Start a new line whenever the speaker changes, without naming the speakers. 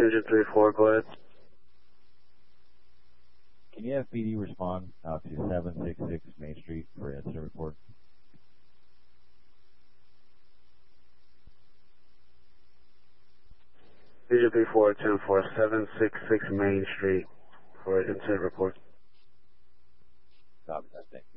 Engine 3-4, go ahead.
Can you have PD respond out to 766 Main Street for incident report?
Engine 3-4, 10-4, 766 Main Street for incident report.
Copy that, thanks.